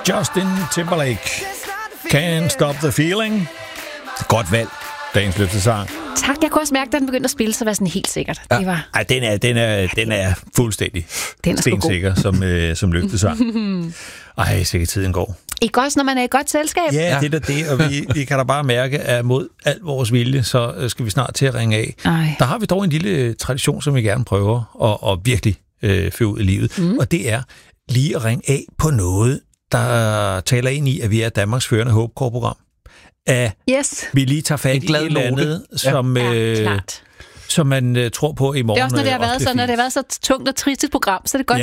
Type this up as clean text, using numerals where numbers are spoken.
Justin Timberlake. Can't Stop the Feeling. Godt valg. Dagens løftesang. Tak, jeg kunne også mærke, at den begyndte at spille, så var sådan helt sikkert. Ja. Det var... Ej, den er fuldstændig stensikker som løftesang. Ej, sikkert tiden går. Ikke også, når man er i et godt selskab? Ja, det er det, og vi kan da bare mærke, at mod al vores vilje, så skal vi snart til at ringe af. Ej. Der har vi dog en lille tradition, som vi gerne prøver at virkelig føre ud i livet, og det er lige at ringe af på noget, der taler ind i, at vi er Danmarks førende HåbCore-program. At vi lige tager fat i et eller andet, som man tror på i morgen. Det er også, når det har været så tungt og trist et program, så er det godt